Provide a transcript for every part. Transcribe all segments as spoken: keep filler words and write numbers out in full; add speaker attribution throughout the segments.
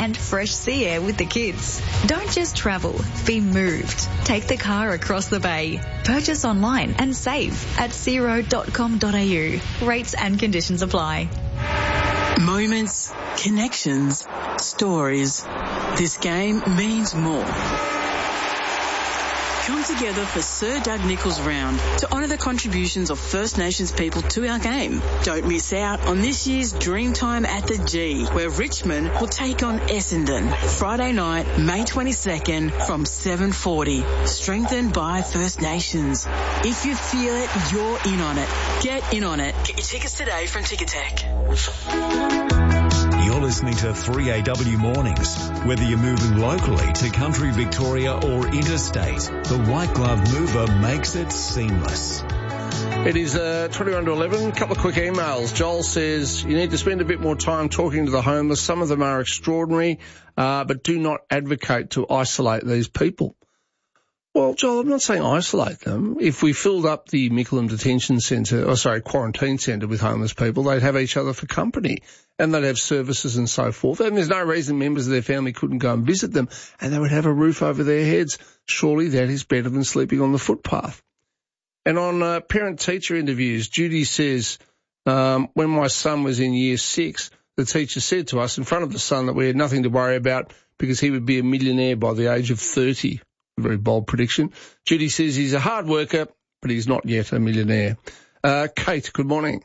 Speaker 1: and fresh sea air with the kids. Don't just travel, be moved. Take the car across the bay. Purchase online and save at cero dot com dot a u. Rates and conditions apply.
Speaker 2: Moments, connections, stories. This game means more. Come together for Sir Doug Nicholls Round to honour the contributions of First Nations people to our game. Don't miss out on this year's Dreamtime at the G, where Richmond will take on Essendon. Friday night, May twenty-second from seven forty. Strengthened by First Nations. If you feel it, you're in on it. Get in on it. Get your tickets today from Ticketek.
Speaker 3: You're listening to three A W Mornings. Whether you're moving locally to country Victoria or interstate, the White Glove Mover makes it seamless.
Speaker 4: It is uh, twenty-one to eleven. A couple of quick emails. Joel says, you need to spend a bit more time talking to the homeless. Some of them are extraordinary, uh, but do not advocate to isolate these people. Well, Joel, I'm not saying isolate them. If we filled up the Mickleham Detention Centre, or sorry, Quarantine Centre with homeless people, they'd have each other for company and they'd have services and so forth. And there's no reason members of their family couldn't go and visit them and they would have a roof over their heads. Surely that is better than sleeping on the footpath. And on uh, parent-teacher interviews, Judy says, um, when my son was in year six, the teacher said to us in front of the son that we had nothing to worry about because he would be a millionaire by the age of thirty. A very bold prediction. Judy says he's a hard worker, but he's not yet a millionaire. Uh, Kate, good morning.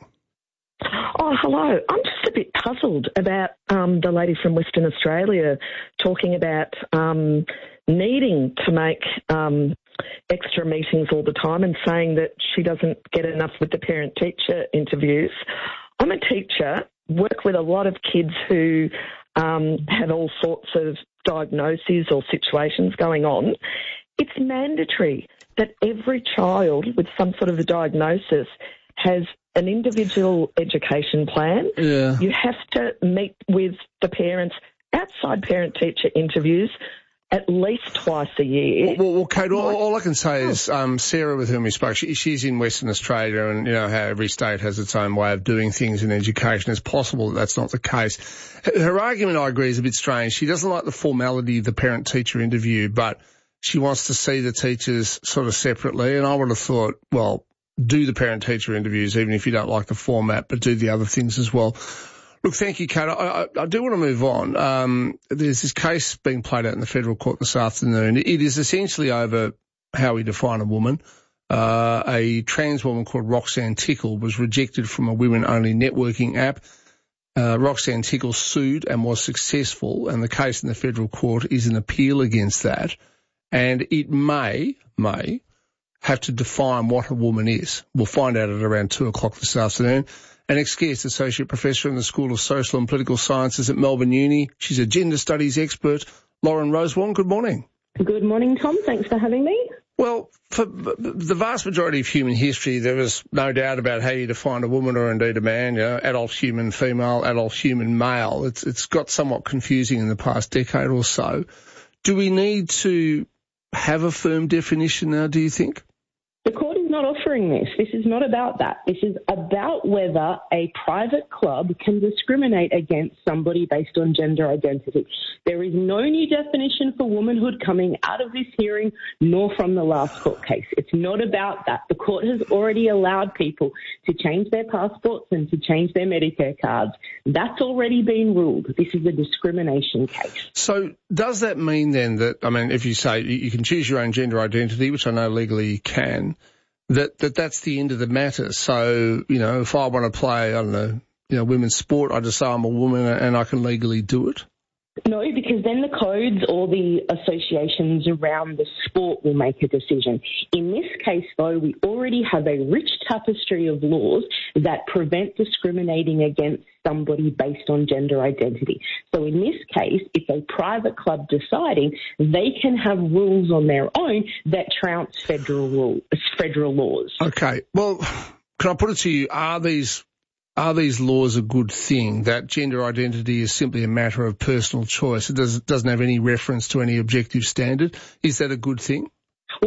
Speaker 5: Oh, hello. I'm just a bit puzzled about um, the lady from Western Australia talking about um, needing to make um, extra meetings all the time and saying that she doesn't get enough with the parent-teacher interviews. I'm a teacher, work with a lot of kids who um, have all sorts of diagnoses or situations going on. It's mandatory that every child with some sort of a diagnosis has an individual education plan.
Speaker 4: Yeah.
Speaker 5: You have to meet with the parents outside parent-teacher interviews at least twice a year.
Speaker 4: Well, well Kate, all, all I can say is um, Sarah, with whom we spoke, she, she's in Western Australia, and you know how every state has its own way of doing things in education. It's possible that that's not the case. Her, her argument, I agree, is a bit strange. She doesn't like the formality of the parent-teacher interview, but she wants to see the teachers sort of separately, and I would have thought, well, do the parent-teacher interviews, even if you don't like the format, but do the other things as well. Look, thank you, Kate. I, I, I do want to move on. Um, there's this case being played out in the federal court this afternoon. It is essentially over how we define a woman. Uh, a trans woman called Roxanne Tickle was rejected from a women-only networking app. Uh, Roxanne Tickle sued and was successful, and the case in the federal court is an appeal against that. And it may, may have to define what a woman is. We'll find out at around two o'clock this afternoon. An ex-guest associate professor in the School of Social and Political Sciences at Melbourne Uni. She's a gender studies expert. Lauren Rosewong, good morning.
Speaker 6: Good morning, Tom. Thanks for having me.
Speaker 4: Well, for the vast majority of human history, there was no doubt about how you define a woman or indeed a man, you know, adult human female, adult human male. It's, it's got somewhat confusing in the past decade or so. Do we need to have a firm definition now, do you think?
Speaker 6: The court is not offering this. This is not about that. This is about whether a private club can discriminate against somebody based on gender identity. There is no new definition for womanhood coming out of this hearing, nor from the last court case. It's not about that. The court has already allowed people to change their passports and to change their Medicare cards. That's already been ruled. This is a discrimination case.
Speaker 4: So does that mean then that, I mean, if you say you can choose your own gender identity, which I know legally you can, that, that that's the end of the matter? So, you know, if I want to play, I don't know, you know, women's sport, I just say I'm a woman and I can legally do it?
Speaker 6: No, because then the codes or the associations around the sport will make a decision. In this case, though, we already have a rich tapestry of laws that prevent discriminating against somebody based on gender identity. So in this case, it's a private club deciding they can have rules on their own that trounce federal rule, federal laws.
Speaker 4: Okay. Well, can I put it to you, are these Are these laws a good thing, that gender identity is simply a matter of personal choice? It does, doesn't have any reference to any objective standard. Is that a good thing?
Speaker 6: Well, what's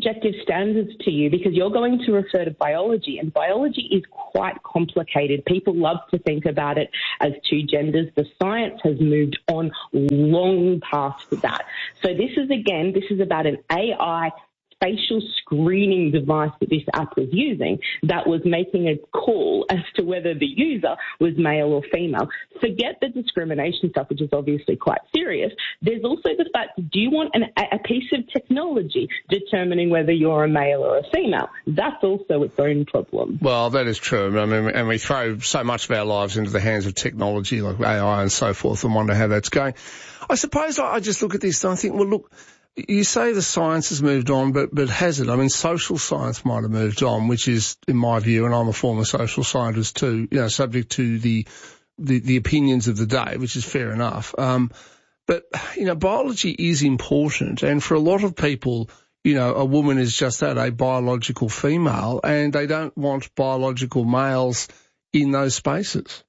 Speaker 6: objective standards to you because you're going to refer to biology, and biology is quite complicated. People love to think about it as two genders. The science has moved on long past that. So this is, again, this is about an A I facial screening device that this app was using that was making a call as to whether the user was male or female. Forget the discrimination stuff, which is obviously quite serious. There's also the fact, do you want an, a piece of technology determining whether you're a male or a female? That's also its own problem.
Speaker 4: Well, that is true. I mean, and we throw so much of our lives into the hands of technology like A I and so forth and wonder how that's going. I suppose I just look at this and I think, well, look, you say the science has moved on, but, but has it? I mean, social science might have moved on, which is, in my view, and I'm a former social scientist too, you know, subject to the, the, the opinions of the day, which is fair enough. Um, but, you know, biology is important. And for a lot of people, you know, a woman is just that, a biological female, and they don't want biological males in those spaces.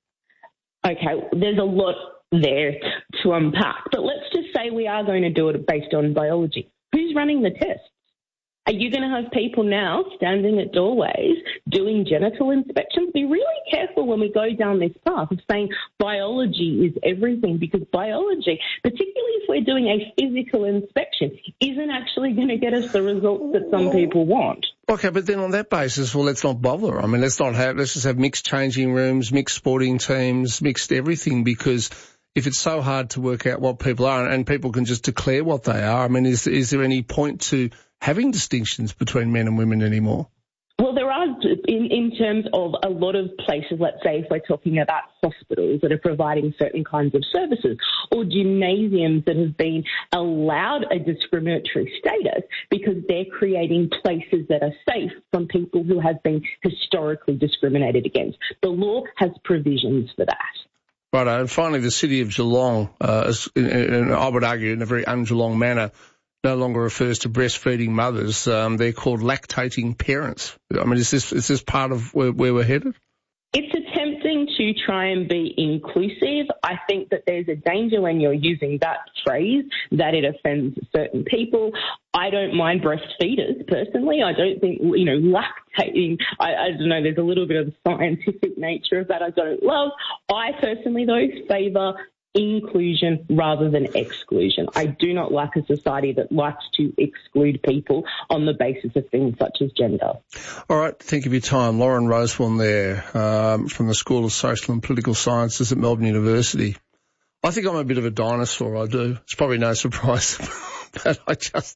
Speaker 6: Okay, there's a lot there to unpack, but let's just say we are going to do it based on biology. Who's running the tests? Are you going to have people now standing at doorways doing genital inspections? Be really careful when we go down this path of saying biology is everything, because biology, particularly if we're doing a physical inspection, isn't actually going to get us the results that some people want.
Speaker 4: Okay, but then on that basis, well, let's not bother. I mean, let's not have, let's just have mixed changing rooms, mixed sporting teams, mixed everything, because if it's so hard to work out what people are and people can just declare what they are, I mean, is, is there any point to having distinctions between men and women anymore?
Speaker 6: Well, there are in, in terms of a lot of places, let's say if we're talking about hospitals that are providing certain kinds of services or gymnasiums that have been allowed a discriminatory status because they're creating places that are safe from people who have been historically discriminated against. The law has provisions for that.
Speaker 4: Right, and finally, the city of Geelong, uh, and I would argue in a very un-Geelong manner, no longer refers to breastfeeding mothers. Um, they're called lactating parents. I mean, is this is this part of where, where we're headed?
Speaker 6: It's attempting to try and be inclusive. I think that there's a danger when you're using that phrase that it offends certain people. I don't mind breastfeeders personally. I don't think, you know, lactating, I, I don't know, there's a little bit of the scientific nature of that I don't love. I personally, though, favour inclusion rather than exclusion. I do not like a society that likes to exclude people on the basis of things such as gender.
Speaker 4: All right, thank you for your time. Lauren Rosewarne there, um, from the School of Social and Political Sciences at Melbourne University. I think I'm a bit of a dinosaur, I do. It's probably no surprise, but I just,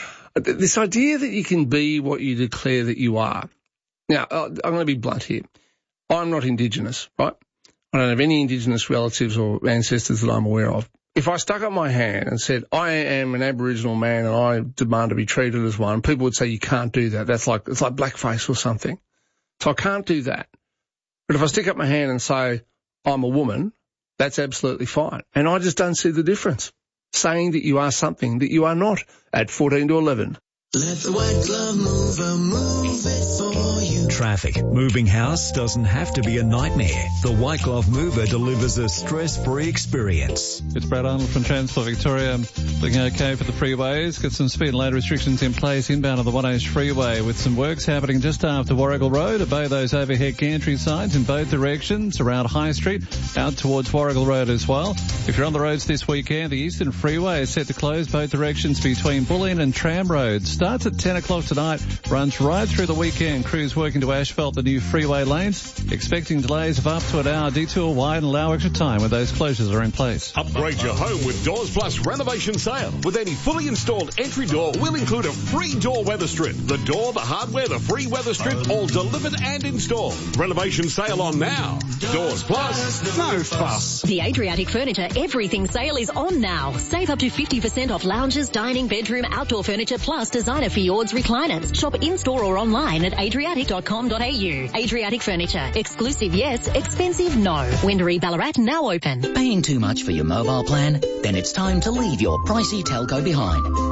Speaker 4: this idea that you can be what you declare that you are. Now, I'm going to be blunt here. I'm not Indigenous, right? I don't have any Indigenous relatives or ancestors that I'm aware of. If I stuck up my hand and said, I am an Aboriginal man and I demand to be treated as one, people would say, you can't do that. That's like, it's like blackface or something. So I can't do that. But if I stick up my hand and say, I'm a woman, that's absolutely fine. And I just don't see the difference. Saying that you are something that you are not at fourteen to eleven.
Speaker 7: Let the white glove mover move it for you.
Speaker 3: Traffic. Moving house doesn't have to be a nightmare. The White Glove Mover delivers a stress-free experience.
Speaker 8: It's Brad Arnold from Transport Victoria. Looking okay for the freeways. Got some speed and load restrictions in place inbound on the one H freeway with some works happening just after Warrigal Road. Obey those overhead gantry signs in both directions around High Street out towards Warrigal Road as well. If you're on the roads this weekend, the Eastern Freeway is set to close both directions between Bulleen and Tram Roads. Starts at ten o'clock tonight, runs right through the weekend. Crews working to asphalt the new freeway lanes. Expecting delays of up to an hour. Detour wide and allow extra time when those closures are in place.
Speaker 9: Upgrade your home with Doors Plus renovation sale. With any fully installed entry door, we'll include a free door weather strip. The door, the hardware, the free weather strip, all delivered and installed. Renovation sale on now. Doors Plus, no fuss.
Speaker 10: The Adriatic Furniture Everything sale is on now. Save up to fifty percent off lounges, dining, bedroom, outdoor furniture, plus designer Fjords recliners. Shop in-store or online at adriatic dot com dot a u. Adriatic Furniture. Exclusive, yes. Expensive, no. Wendouree Ballarat now open.
Speaker 11: Paying too much for your mobile plan? Then it's time to leave your pricey telco behind.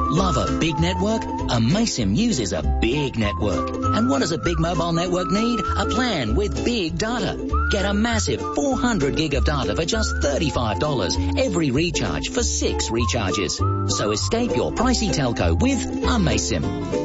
Speaker 11: Love a big network? Amaysim uses a big network. And what does a big mobile network need? A plan with big data. Get a massive four hundred gig of data for just thirty-five dollars every recharge for six recharges. So escape your pricey telco with Amaysim.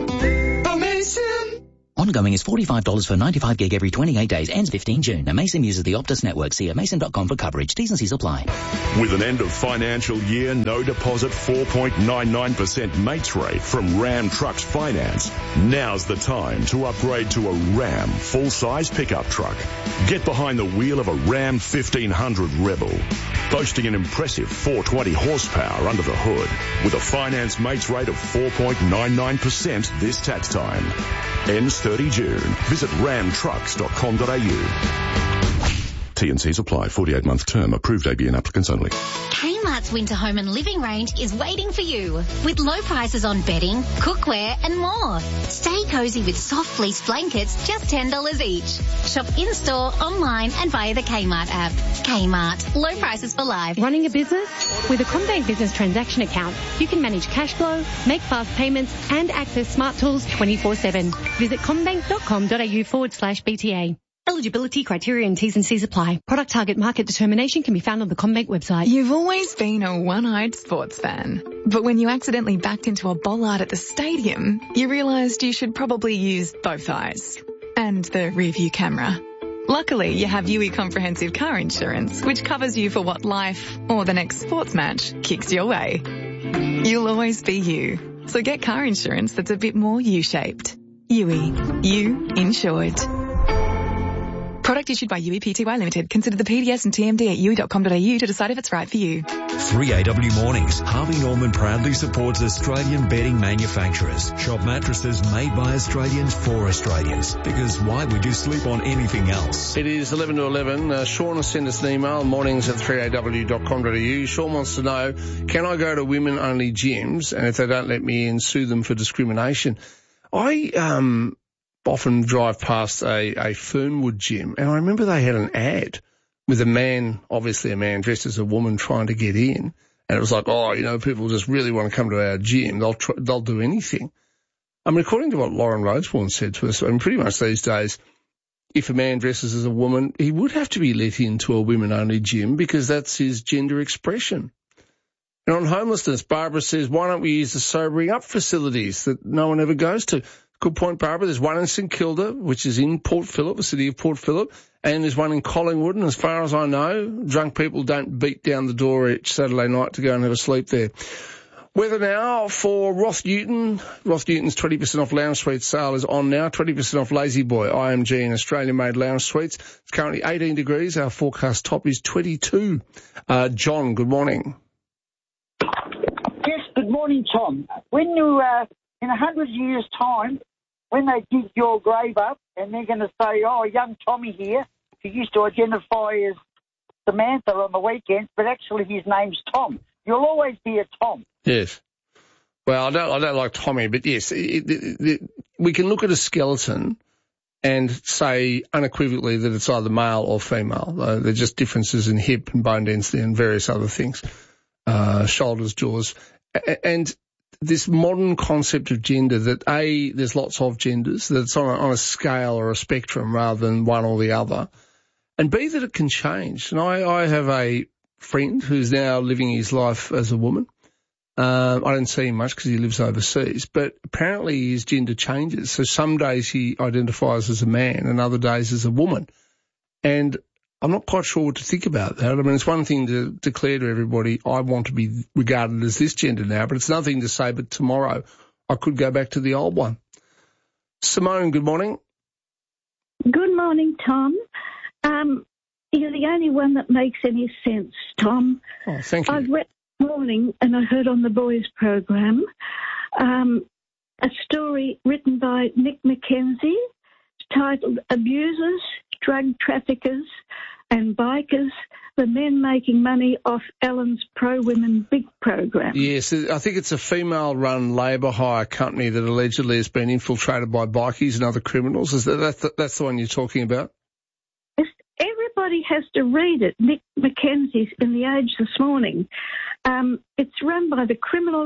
Speaker 11: Amaysim! Ongoing is forty-five dollars for ninety-five gig every twenty-eight days. Ends fifteenth June. Amaysim uses the Optus network. See amaysim dot com for coverage. T's and C's apply.
Speaker 9: With an end of financial year, no deposit four point nine nine percent mates rate from Ram Trucks Finance, now's the time to upgrade to a Ram full-size pickup truck. Get behind the wheel of a Ram fifteen hundred Rebel, boasting an impressive four hundred twenty horsepower under the hood, with a finance mates rate of four point nine nine percent this tax time. Ends thirty June. Visit ram trucks dot com dot a u. T and C's apply. forty-eight month term. Approved A B N applicants only.
Speaker 12: Kmart's winter home and living range is waiting for you with low prices on bedding, cookware and more. Stay cozy with soft fleece blankets, just ten dollars each. Shop in-store, online and via the Kmart app. Kmart. Low prices for life.
Speaker 13: Running a business? With a CommBank Business Transaction Account, you can manage cash flow, make fast payments and access smart tools twenty-four seven. Visit commbank dot com dot a u forward slash B T A. Eligibility, criteria and T's and C's apply. Product target market determination can be found on the CommBank website.
Speaker 14: You've always been a one-eyed sports fan. But when you accidentally backed into a bollard at the stadium, you realised you should probably use both eyes. And the rear-view camera. Luckily, you have U E Comprehensive Car Insurance, which covers you for what life, or the next sports match, kicks your way. You'll always be you. So get car insurance that's a bit more U-shaped. U E. You insured. Product issued by U E P T Y Limited. Consider the P D S and T M D at u e dot com dot a u to decide if it's right for you.
Speaker 3: three A W Mornings. Harvey Norman proudly supports Australian bedding manufacturers. Shop mattresses made by Australians for Australians. Because why would you sleep on anything else?
Speaker 4: It is eleven to eleven. Uh, Sean has sent us an email, mornings at three a w dot com dot a u. Sean wants to know, can I go to women-only gyms, and if they don't let me in, sue them for discrimination? I, um... often drive past a, a Fernwood gym, and I remember they had an ad with a man, obviously a man dressed as a woman trying to get in, and it was like, oh, you know, people just really want to come to our gym. They'll tr- they'll do anything. I mean, according to what Lauren Rosewarne said to us, I mean, pretty much these days, if a man dresses as a woman, he would have to be let into a women-only gym because that's his gender expression. And on homelessness, Barbara says, why don't we use the sobering up facilities that no one ever goes to? Good point, Barbara. There's one in St Kilda, which is in Port Phillip, the city of Port Phillip, and there's one in Collingwood, and as far as I know, drunk people don't beat down the door each Saturday night to go and have a sleep there. Weather now for Ross Newton. Ross Newton's twenty percent off lounge suite sale is on now. twenty percent off Lazy Boy, I M G and Australian-made lounge suites. It's currently eighteen degrees. Our forecast top is twenty-two. Uh, John, good morning.
Speaker 15: Yes, good morning, Tom. When you, uh, in a hundred years' time, when they dig your grave up and they're going to say, oh, young Tommy here, who used to identify as Samantha on the weekends, but actually his name's Tom. You'll always be a Tom.
Speaker 4: Yes. Well, I don't, I don't like Tommy, but yes, it, it, it, we can look at a skeleton and say unequivocally that it's either male or female. Uh, they're just differences in hip and bone density and various other things, uh, shoulders, jaws. A- and this modern concept of gender that, A, there's lots of genders, that it's on a, on a scale or a spectrum rather than one or the other, and B, that it can change. And I, I have a friend who's now living his life as a woman. Um, I don't see him much because he lives overseas, but apparently his gender changes. So some days he identifies as a man and other days as a woman. And I'm not quite sure what to think about that. I mean, it's one thing to declare to everybody, I want to be regarded as this gender now, but it's another thing to say, but tomorrow I could go back to the old one. Simone, good morning.
Speaker 16: Good morning, Tom. Um, you're the only one that makes any sense, Tom.
Speaker 4: Oh, thank you.
Speaker 16: I've read this morning, and I heard on the boys' program, um, a story written by Nick McKenzie titled Abusers, Drug Traffickers and Bikers, the Men Making Money Off Ellen's Pro-Women Big Program.
Speaker 4: Yes, I think it's a female-run labour hire company that allegedly has been infiltrated by bikies and other criminals. Is that that's the, that's the one you're talking about?
Speaker 16: Everybody has to read it. Nick McKenzie's in The Age this morning. Um, it's run by the criminals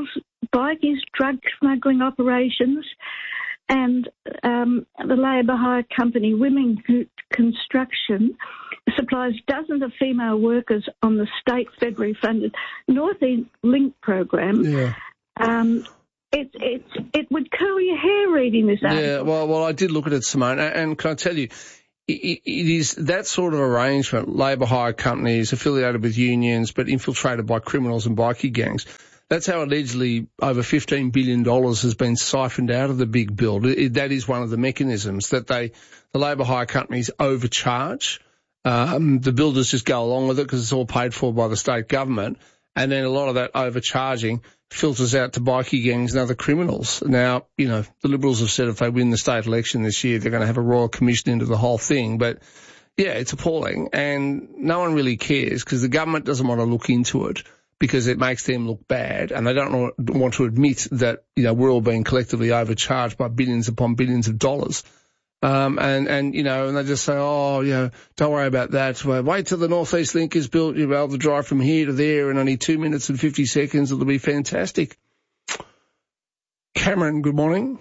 Speaker 16: bikies, drug smuggling operations, and um, the labour hire company Women Construction supplies dozens of female workers on the state federally funded North East Link program.
Speaker 4: Yeah.
Speaker 16: Um, it, it, it would curl your hair reading this article.
Speaker 4: Yeah, well, well, I did look at it, Simone, and can I tell you, it, it is that sort of arrangement, labour hire companies affiliated with unions but infiltrated by criminals and bikie gangs. That's how allegedly over fifteen billion dollars has been siphoned out of the big build. It, that is one of the mechanisms that they, the labour hire companies overcharge. Um, the builders just go along with it because it's all paid for by the state government. And then a lot of that overcharging filters out to bikie gangs and other criminals. Now, you know, the Liberals have said if they win the state election this year, they're going to have a royal commission into the whole thing. But, yeah, it's appalling. And no one really cares because the government doesn't want to look into it because it makes them look bad. And they don't want to admit that, you know, we're all being collectively overcharged by billions upon billions of dollars. Um, and, and, you know, and they just say, oh, you know, don't worry about that. Well, wait till the North East Link is built. You'll be able to drive from here to there in only two minutes and fifty seconds. It'll be fantastic. Cameron, good morning.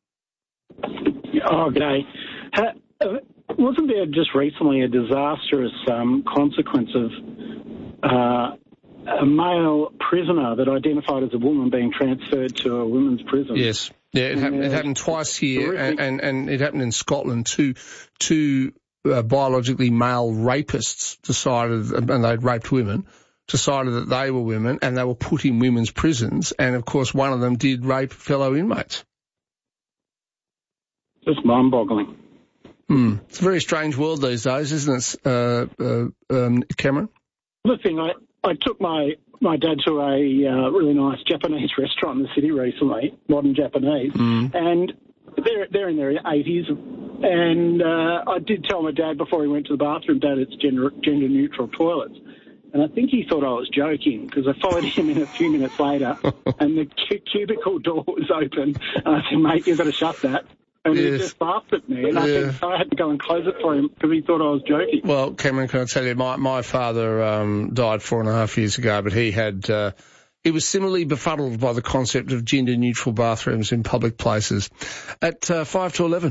Speaker 17: Oh, g'day. Ha, uh, wasn't there just recently a disastrous um, consequence of uh, a male prisoner that identified as a woman being transferred to a women's prison?
Speaker 4: Yes. Yeah, it, happened, it happened twice here, and, and, and it happened in Scotland. Two, two uh, biologically male rapists decided, and they'd raped women, decided that they were women, and they were put in women's prisons. And, of course, one of them did rape fellow inmates.
Speaker 17: Just mind-boggling.
Speaker 4: Hmm. It's a very strange world these days, isn't it, uh, uh, um, Cameron?
Speaker 17: The thing, I, I took my... my dad to a uh, really nice Japanese restaurant in the city recently, modern Japanese,
Speaker 4: mm.
Speaker 17: and they're, they're in their eighties, and uh, I did tell my dad before he went to the bathroom, Dad, it's gender, gender-neutral toilets. And I think he thought I was joking because I followed him in a few minutes later and the cu- cubicle door was open, and I said, mate, you've got to shut that. And yes. He just laughed at me, and yeah. I, think I had to go and close it for him because he thought I was joking.
Speaker 4: Well, Cameron, can I tell you, my, my father um, died four and a half years ago, but he had uh, he was similarly befuddled by the concept of gender-neutral bathrooms in public places. At uh, five to eleven.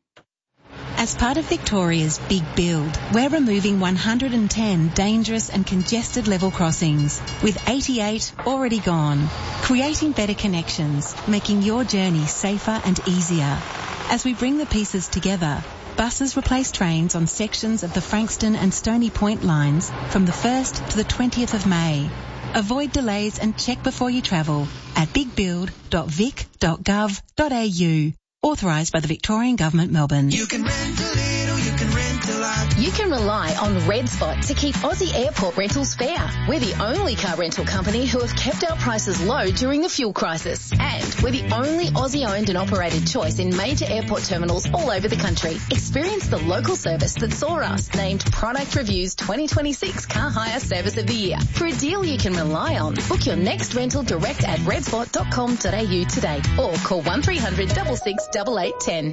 Speaker 18: As part of Victoria's Big Build, we're removing one hundred ten dangerous and congested level crossings, with eighty-eight already gone, creating better connections, making your journey safer and easier. As we bring the pieces together, buses replace trains on sections of the Frankston and Stony Point lines from the first to the twentieth of May. Avoid delays and check before you travel at big build dot vic dot gov dot a u. Authorised by the Victorian Government, Melbourne.
Speaker 7: You can rent a little, you can rent a lot.
Speaker 10: You can rely on Red Spot to keep Aussie airport rentals fair. We're the only car rental company who have kept our prices low during the fuel crisis. And we're the only Aussie-owned and operated choice in major airport terminals all over the country. Experience the local service that saw us named Product Review's twenty twenty-six Car Hire Service of the Year. For a deal you can rely on, book your next rental direct at red spot dot com dot a u today or call one three hundred six six double eight ten.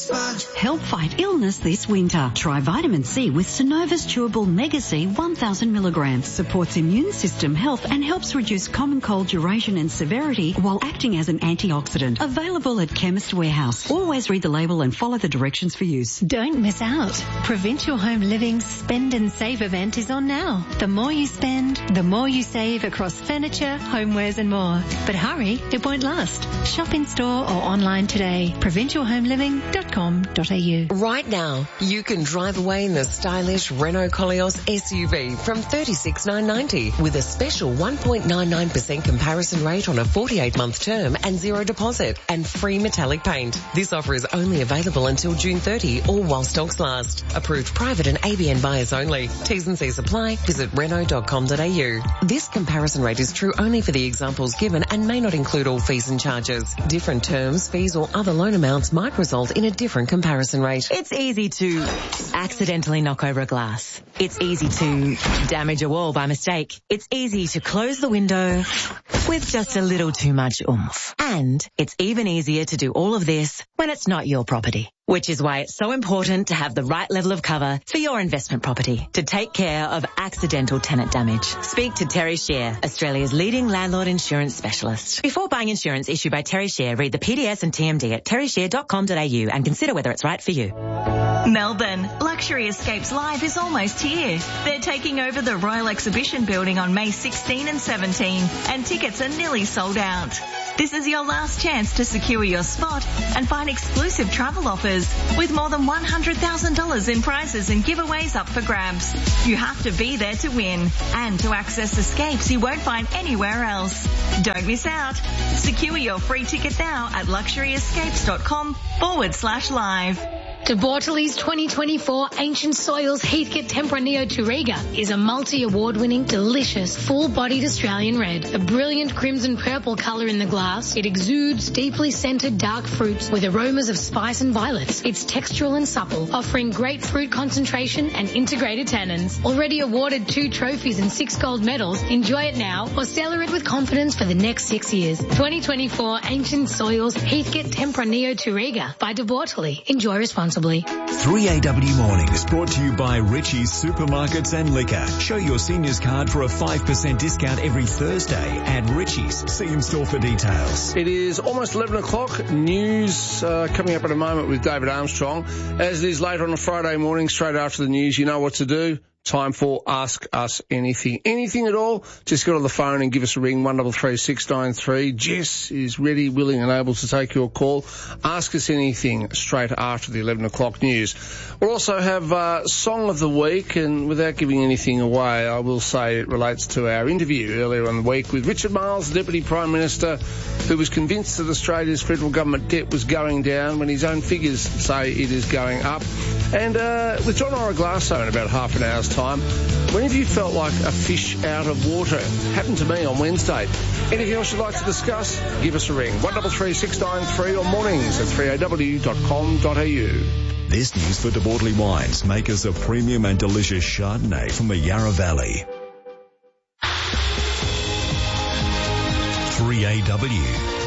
Speaker 19: Help fight illness this winter. Try vitamin C with Synova's Chewable Mega C one thousand milligrams. Supports immune system health and helps reduce common cold duration and severity while acting as an antioxidant. Available at Chemist Warehouse. Always read the label and follow the directions for use.
Speaker 13: Don't miss out. Provincial Home Living's Spend and Save event is on now. The more you spend, the more you save across furniture, homewares and more. But hurry, it won't last. Shop in store or online today. provincial home living dot com dot a u.
Speaker 20: Right now, you can drive away in the stylish Renault Koleos S U V from thirty-six thousand nine hundred ninety with a special one point nine nine percent comparison rate on a forty-eight month term and zero deposit and free metallic paint. This offer is only available until June thirtieth or while stocks last. Approved private and A B N buyers only. T's and C's apply. Visit renault dot com dot a u. This comparison rate is true only for the examples given and may not include all fees and charges. Different terms, fees or other loan amounts might result in a different comparison rate.
Speaker 21: It's easy to accidentally knock over a glass. It's easy to damage a wall by mistake. It's easy to close the window with just a little too much oomph. And it's even easier to do all of this when it's not your property. Which is why it's so important to have the right level of cover for your investment property to take care of accidental tenant damage. Speak to Terry Shear, Australia's leading landlord insurance specialist. Before buying insurance issued by Terry Shear, read the P D S and T M D at terry shear dot com dot a u and consider whether it's right for you.
Speaker 1: Melbourne, Luxury Escapes Live is almost here. They're taking over the Royal Exhibition Building on May sixteenth and seventeenth, and tickets are nearly sold out. This is your last chance to secure your spot and find exclusive travel offers with more than one hundred thousand dollars in prizes and giveaways up for grabs. You have to be there to win and to access escapes you won't find anywhere else. Don't miss out. Secure your free ticket now at luxuryescapes.com forward slash live.
Speaker 22: De Bortoli's twenty twenty-four Ancient Soils Heathcote Tempranillo Touriga is a multi-award-winning, delicious, full-bodied Australian red. A brilliant crimson-purple colour in the glass, it exudes deeply scented dark fruits with aromas of spice and violets. It's textural and supple, offering great fruit concentration and integrated tannins. Already awarded two trophies and six gold medals, enjoy it now or cellar it with confidence for the next six years. twenty twenty-four Ancient Soils Heathcote Tempranillo Touriga by De Bortoli. Enjoy responsibly.
Speaker 3: three A W Mornings brought to you by Richie's Supermarkets and Liquor. Show your seniors card for a five percent discount every Thursday at Richie's. See in store for details.
Speaker 4: It is almost eleven o'clock. News uh, coming up in a moment with David Armstrong. As it is later on a Friday morning, straight after the news, you know what to do. Time for Ask Us Anything. Anything at all, just get on the phone and give us a ring, one three three six nine three. Jess is ready, willing and able to take your call. Ask us anything straight after the eleven o'clock news. We'll also have uh, Song of the Week, and without giving anything away, I will say it relates to our interview earlier in the week with Richard Marles, the Deputy Prime Minister, who was convinced that Australia's federal government debt was going down when his own figures say it is going up. And uh, with John Oraglasso in about half an hour's time, when have you felt like a fish out of water? Happened to me on Wednesday. Anything else you'd like to discuss? Give us a ring. one three three six nine three or mornings at three a w dot com dot a u.
Speaker 3: This news for De Bortoli Wines, makers of premium and delicious Chardonnay from the Yarra Valley. three A W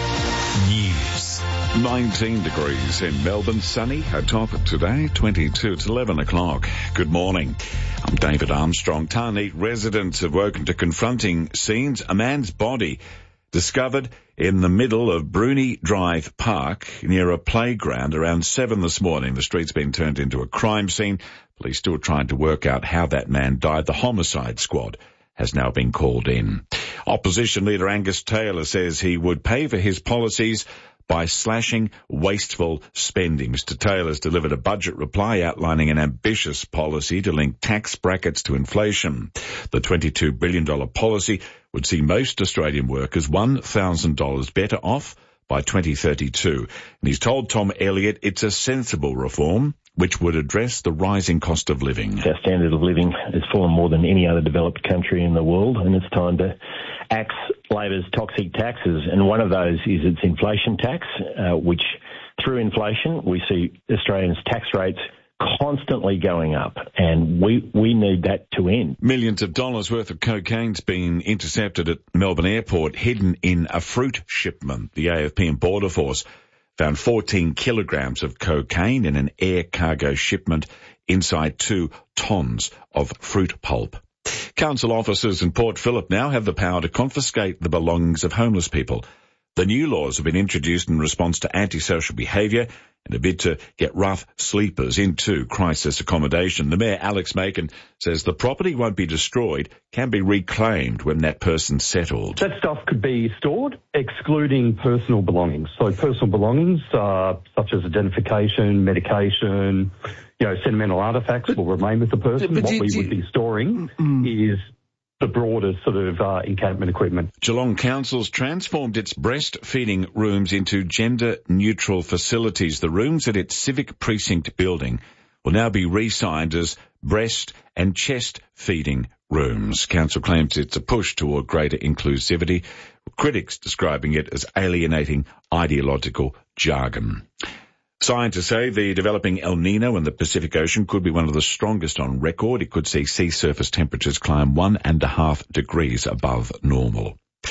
Speaker 3: News.
Speaker 23: nineteen degrees in Melbourne, sunny atop today, twenty-two. It's eleven o'clock. Good morning. I'm David Armstrong. Tarneet residents have woken to confronting scenes. A man's body discovered in the middle of Bruni Drive Park near a playground around seven this morning. The street's been turned into a crime scene. Police still trying to work out how that man died. The homicide squad has now been called in. Opposition leader Angus Taylor says he would pay for his policies by slashing wasteful spending. Mister Taylor's delivered a budget reply outlining an ambitious policy to link tax brackets to inflation. The twenty-two billion dollars policy would see most Australian workers one thousand dollars better off by twenty thirty-two. And he's told Tom Elliott it's a sensible reform which would address the rising cost of living.
Speaker 24: Our standard of living has fallen more than any other developed country in the world, and it's time to axe Labor's toxic taxes. And one of those is its inflation tax, uh, which through inflation we see Australians' tax rates constantly going up, and we we need that to end.
Speaker 23: Millions of dollars worth of cocaine's been intercepted at Melbourne Airport, hidden in a fruit shipment. The A F P and Border Force found fourteen kilograms of cocaine in an air cargo shipment inside two tons of fruit pulp. Council officers in Port Phillip now have the power to confiscate the belongings of homeless people. The new laws have been introduced in response to antisocial behaviour and a bid to get rough sleepers into crisis accommodation. The Mayor, Alex Macon, says the property won't be destroyed, can be reclaimed when that person's settled.
Speaker 25: That stuff could be stored, excluding personal belongings. So personal belongings, uh, such as identification, medication, you know, sentimental artefacts will remain with the person.
Speaker 4: But
Speaker 25: what
Speaker 4: do,
Speaker 25: we
Speaker 4: do,
Speaker 25: would be storing mm. is the broader sort of uh, encampment equipment.
Speaker 23: Geelong Council's transformed its breastfeeding rooms into gender-neutral facilities. The rooms at its civic precinct building will now be re-signed as breast and chest feeding rooms. Council claims it's a push toward greater inclusivity, critics describing it as alienating ideological jargon. Scientists say the developing El Nino in the Pacific Ocean could be one of the strongest on record. It could see sea surface temperatures climb one and a half degrees above normal.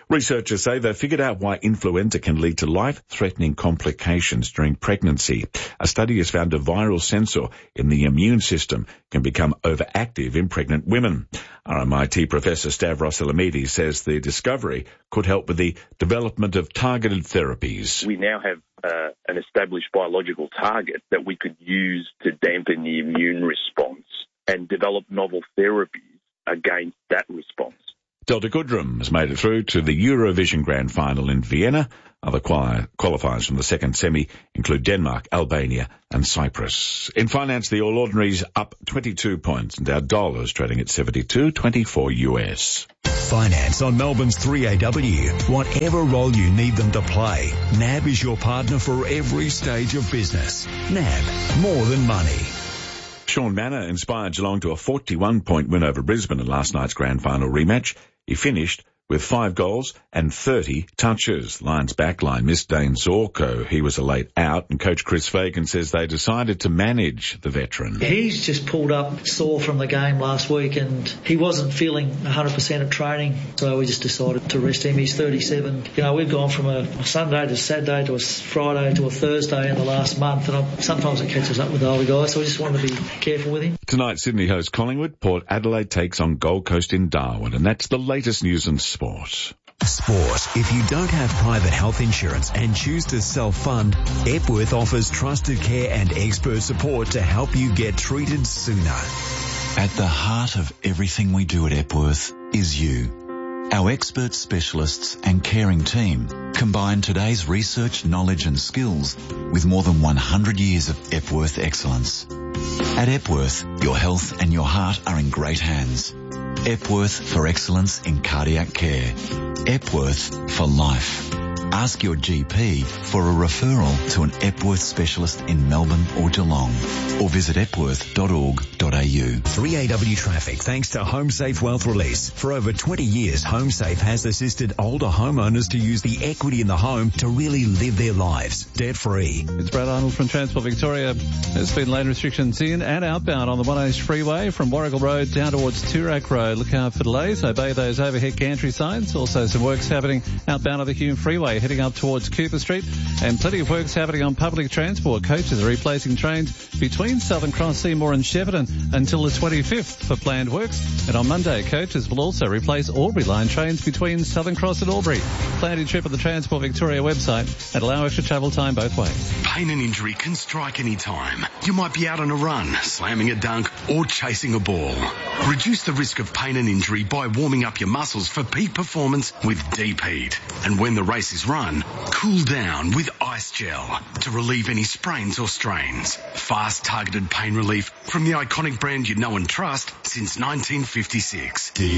Speaker 23: Researchers say they've figured out why influenza can lead to life-threatening complications during pregnancy. A study has found a viral sensor in the immune system can become overactive in pregnant women. R M I T Professor Stavros Elamidis says the discovery could help with the development of targeted therapies.
Speaker 2: We now have uh, an established biological target that we could use to dampen the immune response and develop novel therapies against that response.
Speaker 23: Delta Goodrum has made it through to the Eurovision Grand Final in Vienna. Other quali- qualifiers from the second semi include Denmark, Albania and Cyprus. In finance, the All Ordinaries up twenty-two points and our dollars trading at seventy-two twenty-four U S.
Speaker 3: Finance on Melbourne's three A W. Whatever role you need them to play, N A B is your partner for every stage of business. N A B, more than money.
Speaker 23: Sean Manor inspired Geelong to a forty-one point win over Brisbane in last night's grand final rematch. He finished with five goals and thirty touches. Lions backline missed Dane Zorko. He was a late out, and coach Chris Fagan says they decided to manage the veteran.
Speaker 5: He's just pulled up sore from the game last week, and he wasn't feeling one hundred percent at training, so we just decided to rest him. He's thirty-seven. You know, we've gone from a Sunday to Saturday to a Friday to a Thursday in the last month, and I'm, sometimes it catches up with the older guys, so I just wanted to be careful with him.
Speaker 23: Tonight, Sydney hosts Collingwood. Port Adelaide takes on Gold Coast in Darwin, and that's the latest news and sport.
Speaker 3: Sport. If you don't have private health insurance and choose to self-fund, Epworth offers trusted care and expert support to help you get treated sooner.
Speaker 6: At the heart of everything we do at Epworth is you. Our expert specialists and caring team combine today's research, knowledge and skills with more than one hundred years of Epworth excellence. At Epworth, your health and your heart are in great hands. Epworth for excellence in cardiac care. Epworth for life. Ask your G P for a referral to an Epworth specialist in Melbourne or Geelong, or visit epworth dot org dot a u.
Speaker 3: three A W traffic thanks to HomeSafe Wealth Release. For over twenty years, HomeSafe has assisted older homeowners to use the equity in the home to really live their lives debt-free.
Speaker 8: It's Brad Arnold from Transport Victoria. There's been lane restrictions in and outbound on the one H freeway from Warrigal Road down towards Toorak Road. Look out for delays. Obey those overhead gantry signs. Also some works happening outbound of the Hume Freeway heading up towards Cooper Street, and plenty of works happening on public transport. Coaches are replacing trains between Southern Cross, Seymour and Shepparton until the twenty-fifth for planned works. And on Monday, coaches will also replace Albury line trains between Southern Cross and Albury. Plan your trip at the Transport Victoria website and allow extra travel time both ways.
Speaker 11: Pain and injury can strike any time. You might be out on a run, slamming a dunk or chasing a ball. Reduce the risk of pain and injury by warming up your muscles for peak performance with Deep Heat. And when the race is run, cool down with Ice Gel to relieve any sprains or strains. Fast, targeted pain relief from the iconic brand you know and trust since nineteen fifty-six. Deep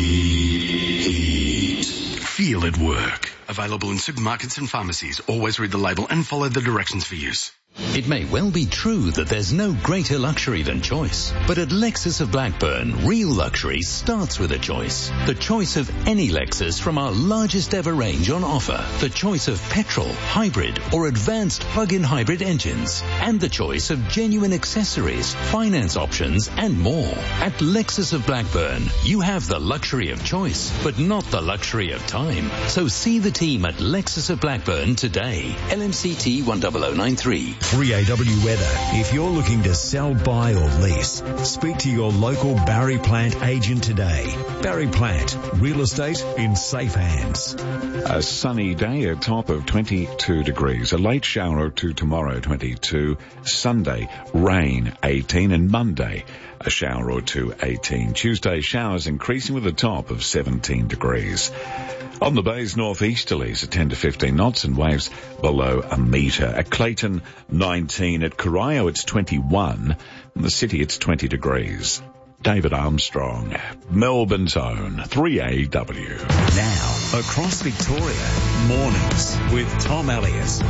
Speaker 11: Heat. Feel it work. Available in supermarkets and pharmacies. Always read the label and follow the directions for use.
Speaker 26: It may well be true that there's no greater luxury than choice, but at Lexus of Blackburn, real luxury starts with a choice. The choice of any Lexus from our largest ever range on offer. The choice of petrol, hybrid or advanced plug-in hybrid engines. And the choice of genuine accessories, finance options and more. At Lexus of Blackburn, you have the luxury of choice, but not the luxury of time. So see the team at Lexus of Blackburn today. L M C T one zero zero nine three.
Speaker 3: three A W weather. If you're looking to sell, buy or lease, speak to your local Barry Plant agent today. Barry Plant, real estate in safe hands.
Speaker 23: A sunny day, a top of twenty-two degrees. A late shower or two tomorrow, twenty-two. Sunday, rain, eighteen. And Monday, a shower or two, eighteen. Tuesday, showers increasing with a top of seventeen degrees. On the bays, northeasterlies at ten to fifteen knots and waves below a metre. At Clayton, nineteen. At Corio, it's twenty-one. In the city, it's twenty degrees. David Armstrong, Melbourne's own three A W.
Speaker 3: Now, across Victoria, mornings with Tom Elliott.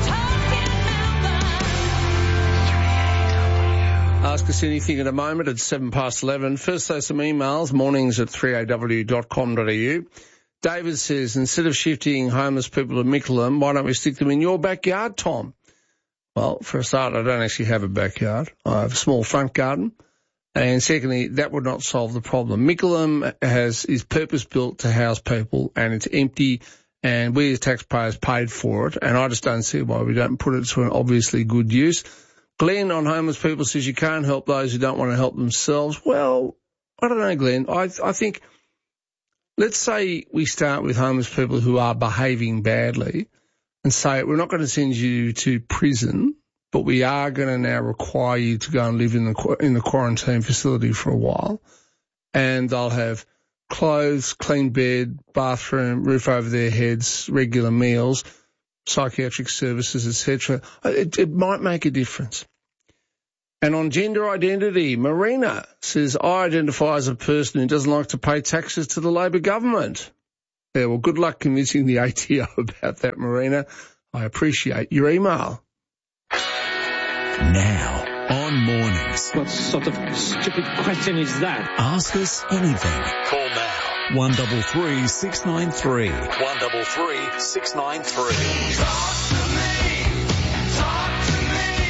Speaker 4: Ask us anything in a moment at seven past eleven. First, though, some emails, mornings at three a w dot com dot a u. David says, instead of shifting homeless people to Mickleham, why don't we stick them in your backyard, Tom? Well, for a start, I don't actually have a backyard. I have a small front garden. And secondly, that would not solve the problem. Mickleham has, is purpose-built to house people, and it's empty, and we as taxpayers paid for it, and I just don't see why we don't put it to an obviously good use. Glenn on homeless people says you can't help those who don't want to help themselves. Well, I don't know, Glenn. I, I think, let's say we start with homeless people who are behaving badly and say we're not going to send you to prison, but we are going to now require you to go and live in the in the quarantine facility for a while, and they'll have clothes, clean bed, bathroom, roof over their heads, regular meals, psychiatric services, et cetera. It, it might make a difference. And on gender identity, Marina says, I identify as a person who doesn't like to pay taxes to the Labor government. Yeah, well, good luck convincing the A T O about that, Marina. I appreciate your email.
Speaker 3: Now, on Mornings.
Speaker 9: What sort of stupid question is that?
Speaker 3: Ask us anything. Call now. one double three six nine three. one double three six nine three.
Speaker 9: Talk to me. Talk to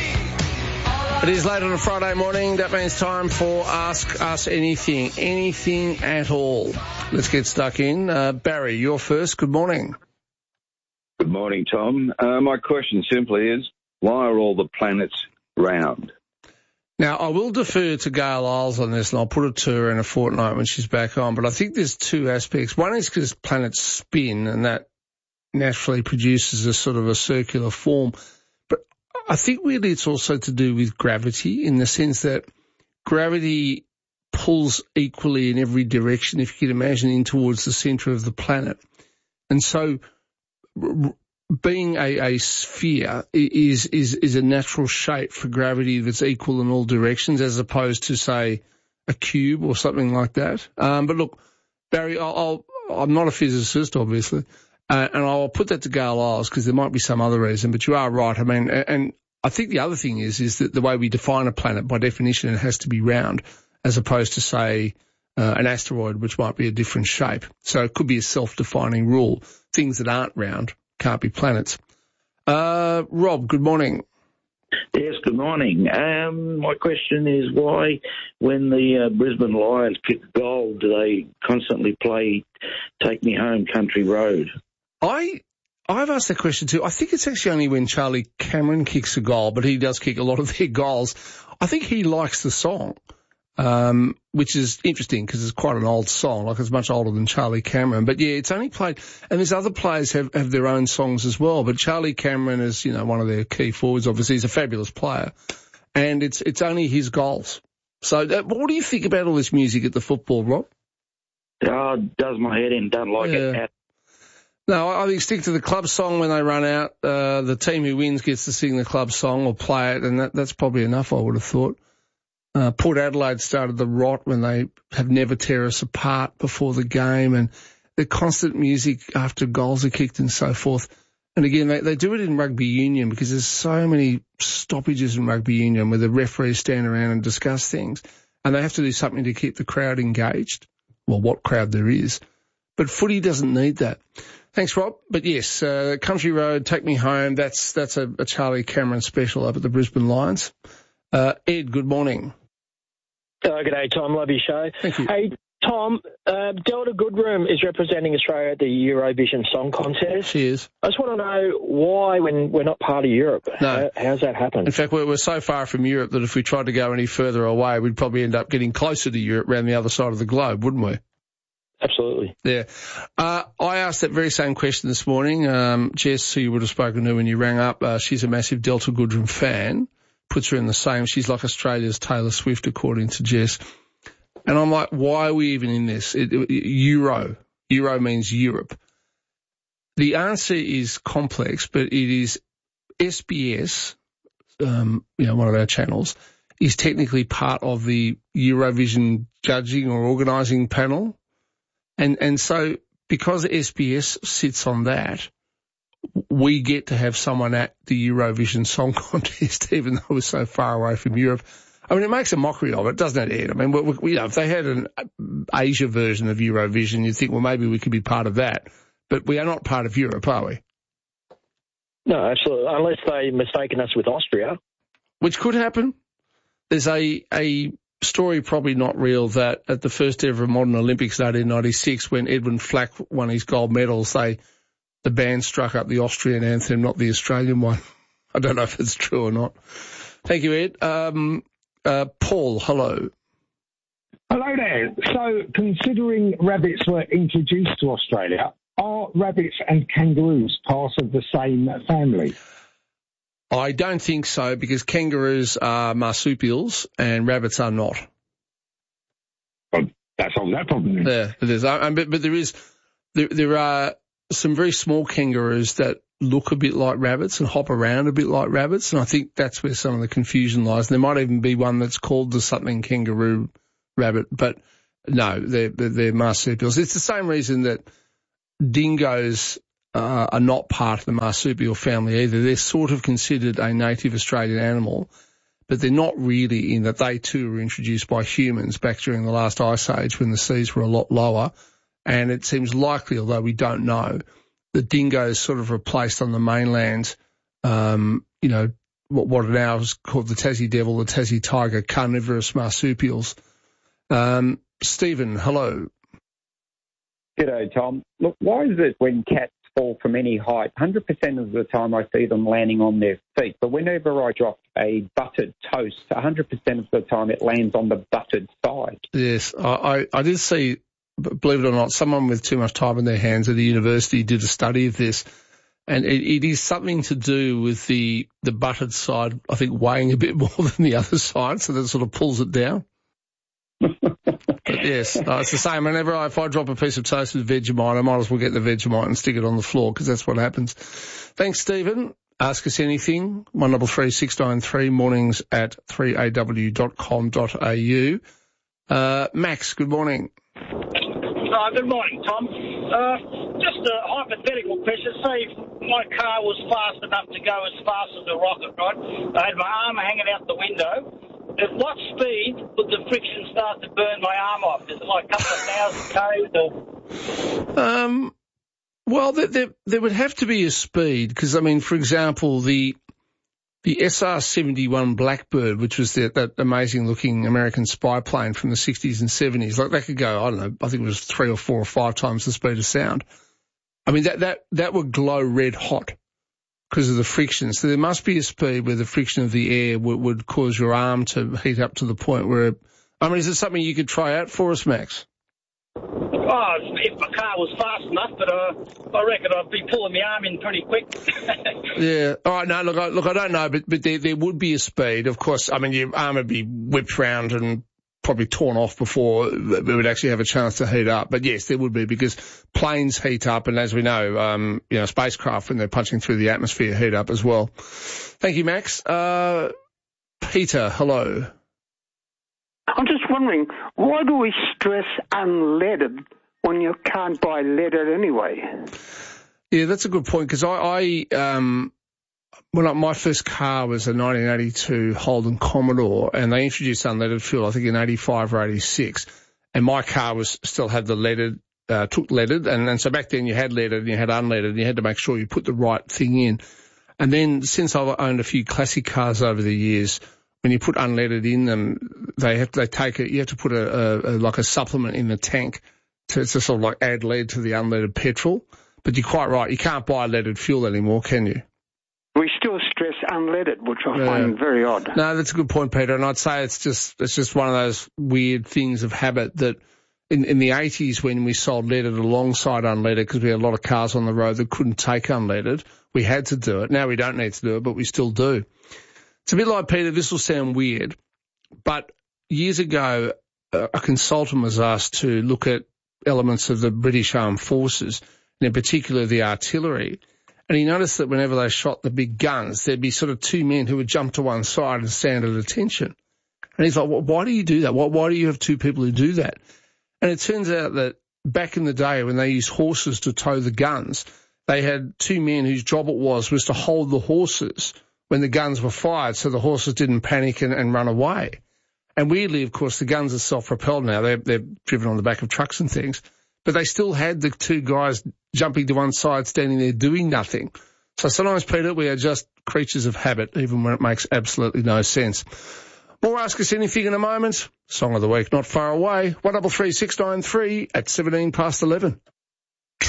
Speaker 9: me.
Speaker 4: It is late on a Friday morning. That means time for Ask Us Anything. Anything at all. Let's get stuck in. Uh, Barry, you're first. Good morning.
Speaker 12: Good morning, Tom. Uh, my question simply is, why are all the planets round?
Speaker 4: Now, I will defer to Gail Isles on this, and I'll put it to her in a fortnight when she's back on, but I think there's two aspects. One is because planets spin, and that naturally produces a sort of a circular form. But I think really it's also to do with gravity, in the sense that gravity pulls equally in every direction, if you can imagine, in towards the centre of the planet. And so r- being a, a sphere is, is, is a natural shape for gravity that's equal in all directions, as opposed to, say, a cube or something like that. Um, but look, Barry, I'll, I'll, I'm not a physicist, obviously, uh, and I'll put that to Gail Isles because there might be some other reason, but you are right. I mean, and, and I think the other thing is, is that the way we define a planet, by definition, it has to be round, as opposed to, say, uh, an asteroid, which might be a different shape. So it could be a self-defining rule. Things that aren't round can't be planets. Uh, Rob, good morning.
Speaker 14: Yes, good morning. Um, my question is why, when the uh, Brisbane Lions kick a goal, do they constantly play Take Me Home Country Road?
Speaker 4: I, I've asked that question too. I think it's actually only when Charlie Cameron kicks a goal, but he does kick a lot of their goals. I think he likes the song. Um, which is interesting because it's quite an old song, like it's much older than Charlie Cameron. But yeah, it's only played, and there's other players have, have their own songs as well. But Charlie Cameron is, you know, one of their key forwards. Obviously, he's a fabulous player, and it's it's only his goals. So, uh, what do you think about all this music at the football, Rob?
Speaker 14: Oh, it does my head in. Don't like
Speaker 4: yeah.
Speaker 14: it.
Speaker 4: No, I think stick to the club song when they run out. Uh, the team who wins gets to sing the club song or play it, and that, that's probably enough, I would have thought. Uh, Port Adelaide started the rot when they have never tear us apart before the game, and the constant music after goals are kicked and so forth. And again, they, they do it in rugby union because there's so many stoppages in rugby union where the referees stand around and discuss things, and they have to do something to keep the crowd engaged. Well, what crowd there is. But footy doesn't need that. Thanks, Rob. But yes, uh, Country Road, Take Me Home, that's that's a, a Charlie Cameron special up at the Brisbane Lions. Uh, Ed, good morning.
Speaker 15: Uh, good day, Tom. Love your show.
Speaker 4: Thank you.
Speaker 15: Hey, Tom, uh, Delta Goodrem is representing Australia at the Eurovision Song Contest.
Speaker 4: She is.
Speaker 15: I just want to know why, when we're not part of Europe,
Speaker 4: no.
Speaker 15: how, how's that happen?
Speaker 4: In fact, we're, we're so far from Europe that if we tried to go any further away, we'd probably end up getting closer to Europe around the other side of the globe, wouldn't we?
Speaker 15: Absolutely.
Speaker 4: Yeah. Uh, I asked that very same question this morning. Um, Jess, who you would have spoken to when you rang up, uh, she's a massive Delta Goodrem fan. Puts her in the same. She's like Australia's Taylor Swift, according to Jess. And I'm like, why are we even in this? It, it, Euro. Euro means Europe. The answer is complex, but it is S B S, um, you know, one of our channels, is technically part of the Eurovision judging or organising panel. And, and so because S B S sits on that, we get to have someone at the Eurovision Song Contest, even though we're so far away from Europe. I mean, it makes a mockery of it, doesn't it, Ed? I mean, we, we, you know, if they had an Asia version of Eurovision, you'd think, well, maybe we could be part of that. But we are not part of Europe, are we?
Speaker 15: No, absolutely. Unless they mistaken us with Austria.
Speaker 4: Which could happen. There's a, a story, probably not real, that at the first ever modern Olympics in eighteen ninety-six, when Edwin Flack won his gold medals, they the band struck up the Austrian anthem, not the Australian one. I don't know if it's true or not. Thank you, Ed. Um, uh, Paul, hello.
Speaker 7: Hello there. So, considering rabbits were introduced to Australia, are rabbits and kangaroos part of the same family?
Speaker 4: I don't think so, because kangaroos are marsupials and rabbits are not.
Speaker 7: Well, that solves that problem then.
Speaker 4: Yeah, it is. Um, but, but there is, there, there are some very small kangaroos that look a bit like rabbits and hop around a bit like rabbits, and I think that's where some of the confusion lies. And there might even be one that's called the something kangaroo rabbit, but no, they're, they're marsupials. It's the same reason that dingoes uh, are not part of the marsupial family either. They're sort of considered a native Australian animal, but they're not really, in that they too were introduced by humans back during the last ice age when the seas were a lot lower. And it seems likely, although we don't know, that dingoes sort of replaced on the mainland, um, you know, what, what are now is called the Tassie devil, the Tassie tiger, carnivorous marsupials. Um, Stephen, hello.
Speaker 10: G'day, Tom. Look, why is it when cats fall from any height, one hundred percent of the time I see them landing on their feet, but whenever I drop a buttered toast, one hundred percent of the time it lands on the buttered side?
Speaker 4: Yes, I, I, I did see, believe it or not, someone with too much time in their hands at a university did a study of this, and it, it is something to do with the, the buttered side, I think, weighing a bit more than the other side, so that sort of pulls it down. Yes, no, it's the same. Whenever I, if I drop a piece of toast with Vegemite, I might as well get the Vegemite and stick it on the floor, because that's what happens. Thanks, Stephen. Ask us anything, one double three six nine three, mornings at three a w dot com dot a u. Uh, Max, good morning.
Speaker 16: Uh, good morning, Tom. Uh, just a hypothetical question. Say if my car was fast enough to go as fast as a rocket, right? I had my arm hanging out the window. At what speed would the friction start to burn my arm off? Is it like a couple of thousand k's? Or?
Speaker 4: Um, well, there, there, there would have to be a speed, because, I mean, for example, the the S R seventy-one Blackbird, which was the, that amazing-looking American spy plane from the sixties and seventies, like that could go, I don't know, I think it was three or four or five times the speed of sound. I mean, that, that, that would glow red hot because of the friction. So there must be a speed where the friction of the air would, would cause your arm to heat up to the point where, I mean, is it something you could try out for us, Max?
Speaker 16: Oh, if my car was fast enough, but uh, I reckon I'd be pulling my arm in pretty quick.
Speaker 4: Yeah. All right. No, look, I, look, I don't know, but, but there, there would be a speed. Of course, I mean, your arm would be whipped round and probably torn off before it would actually have a chance to heat up. But yes, there would be, because planes heat up, and as we know, um, you know, spacecraft, when they're punching through the atmosphere, heat up as well. Thank you, Max. Uh, Peter, hello.
Speaker 17: I'm just wondering, why do we stress unleaded when you can't buy leaded anyway?
Speaker 4: Yeah, that's a good point, because I, I um, when I, my first car was a nineteen eighty-two Holden Commodore, and they introduced unleaded fuel, I think in eighty-five or eighty-six, and my car was still had the leaded, uh, took leaded, and, and so back then you had leaded and you had unleaded, and you had to make sure you put the right thing in. And then since I've owned a few classic cars over the years, when you put unleaded in them, they have they take it. You have to put a, a, a like a supplement in the tank to, to sort of like add lead to the unleaded petrol. But you're quite right. You can't buy leaded fuel anymore, can you?
Speaker 17: We still stress unleaded, which I yeah. find very odd.
Speaker 4: No, that's a good point, Peter. And I'd say it's just it's just one of those weird things of habit that in, in the eighties, when we sold leaded alongside unleaded, because we had a lot of cars on the road that couldn't take unleaded, we had to do it. Now we don't need to do it, but we still do. It's a bit like, Peter, this will sound weird, but years ago, a consultant was asked to look at elements of the British Armed Forces, and in particular the artillery, and he noticed that whenever they shot the big guns, there'd be sort of two men who would jump to one side and stand at attention. And he's like, well, why do you do that? Why, why do you have two people who do that? And it turns out that back in the day when they used horses to tow the guns, they had two men whose job it was was to hold the horses when the guns were fired, so the horses didn't panic and, and run away. And weirdly, of course, the guns are self-propelled now. They're, they're driven on the back of trucks and things. But they still had the two guys jumping to one side, standing there doing nothing. So sometimes, Peter, we are just creatures of habit, even when it makes absolutely no sense. More Ask Us Anything in a moment. Song of the week not far away. one double three six nine three at seventeen past eleven.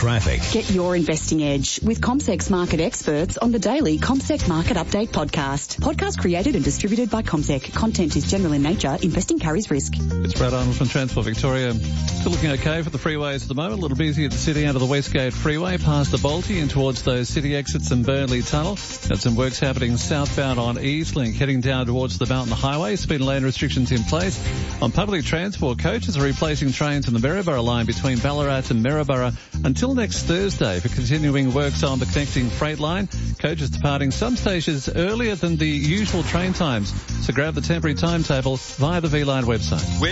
Speaker 3: traffic.
Speaker 1: Get your investing edge with CommSec's market experts on the daily CommSec Market Update podcast. Podcast created and distributed by CommSec. Content is general in nature. Investing carries risk.
Speaker 8: It's Brad Arnold from Transport Victoria. Still looking okay for the freeways at the moment. A little busy at the city out of the Westgate Freeway past the Balti and towards those city exits in Burnley Tunnel. Got some works happening southbound on Eastlink, heading down towards the Mountain Highway. Speed and lane restrictions in place. On public transport, coaches are replacing trains on the Maryborough line between Ballarat and Maryborough until next Thursday for continuing works on the connecting freight line. Coaches departing some stations earlier than the usual train times. So grab the temporary timetable via the V-Line website.